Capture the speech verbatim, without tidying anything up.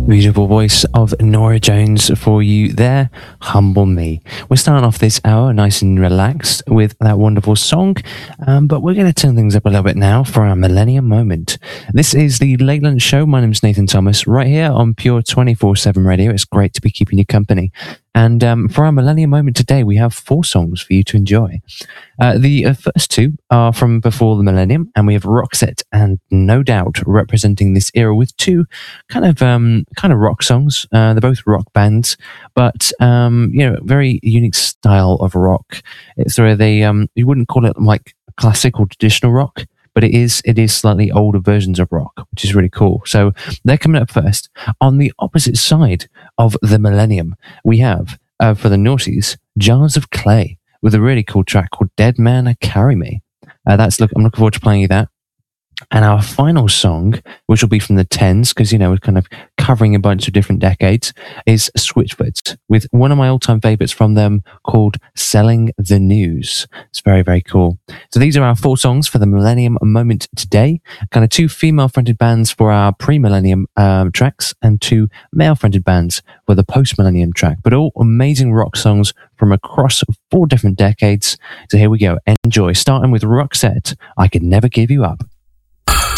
Beautiful voice of Norah Jones for you there. Humble Me. We're starting off this hour nice and relaxed with that wonderful song, um, but we're going to turn things up a little bit now for our Millennium Moment. This is the Late Lunch Show. My name's Nathan Thomas, right here on Pure twenty-four seven Radio. It's great to be keeping you company. And um, for our Millennium Moment today, we have four songs for you to enjoy. Uh, the uh, first two are from before the millennium, and we have Roxette and No Doubt representing this era with two kind of um, kind of rock songs. Uh, they're both rock bands, but um, you know, very unique style of rock. It's where they um, you wouldn't call it like classic or traditional rock, but it is it is slightly older versions of rock, which is really cool. So they're coming up first. On the opposite side of the millennium, we have uh, for the noughties, Jars of Clay, with a really cool track called Dead Man Carry Me. Uh, that's look. I'm looking forward to playing you that. And our final song, which will be from the tens, because, you know, we're kind of covering a bunch of different decades, is Switchfoot, with one of my all-time favourites from them called Selling the News. It's very, very cool. So these are our four songs for the Millennium Moment today. Kind of two female-fronted bands for our pre-millennium um, tracks, and two male-fronted bands for the post-millennium track. But all amazing rock songs from across four different decades. So here we go. Enjoy. Starting with Roxette, I Could Never Give You Up.